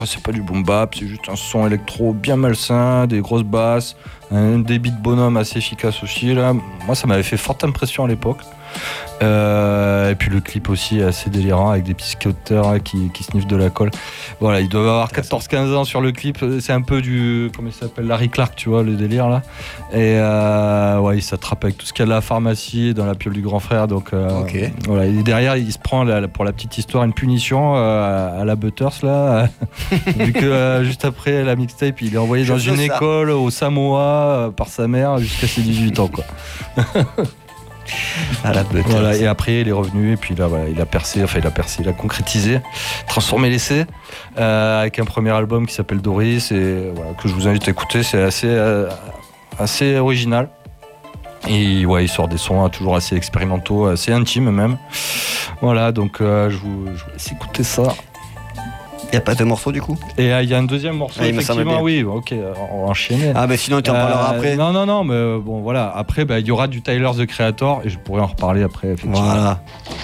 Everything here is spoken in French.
C'est pas du boom bap, c'est juste un son électro bien malsain, des grosses basses, un débit de bonhomme assez efficace aussi. Là. Moi, ça m'avait fait forte impression à l'époque. Et puis le clip aussi est assez délirant avec des petits scooters qui sniffent de la colle. Voilà, ils doivent avoir 14-15 ans sur le clip. C'est un peu du, comment il s'appelle, Larry Clark, tu vois, le délire là. Et ouais, il s'attrape avec tout ce qu'il y a de la pharmacie dans la piole du grand frère. Donc voilà, et derrière, il se prend pour la petite histoire une punition à la Butters là, vu que juste après la mixtape, il est envoyé dans une école au Samoa par sa mère jusqu'à ses 18 ans quoi. À la Butters. Voilà, et après il est revenu et puis là voilà, il a concrétisé, transformé l'essai avec un premier album qui s'appelle Doris et voilà, que je vous invite à écouter, c'est assez original. Et ouais, il sort des sons toujours assez expérimentaux, assez intimes même. Voilà, donc je vous laisse écouter ça. Il n'y a pas de morceau du coup? Et il y a un deuxième morceau, effectivement, oui, ok, on va enchaîner. Ah, mais sinon, tu en parleras après. Non, mais bon, voilà. Après, il y aura du Tyler the Creator et je pourrais en reparler après, effectivement. Voilà.